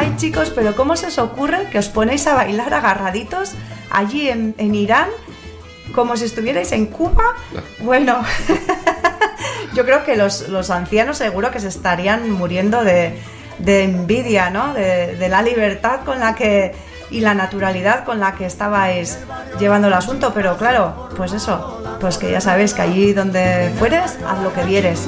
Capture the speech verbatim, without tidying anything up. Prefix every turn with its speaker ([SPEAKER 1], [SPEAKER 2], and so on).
[SPEAKER 1] ay chicos, pero ¿cómo se os ocurre que os ponéis a bailar agarraditos allí en, en Irán como si estuvierais en Cuba? Bueno, yo creo que los, los ancianos seguro que se estarían muriendo de, de envidia, ¿no? De, de la libertad con la que y la naturalidad con la que estabais llevando el asunto, pero claro, pues eso, pues que ya sabéis que allí donde fueres, haz lo que vieres.